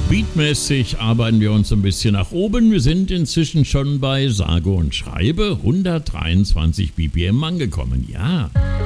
Beatmäßig arbeiten wir uns ein bisschen nach oben. Wir sind inzwischen schon bei sage und schreibe 123 BPM angekommen. Ja.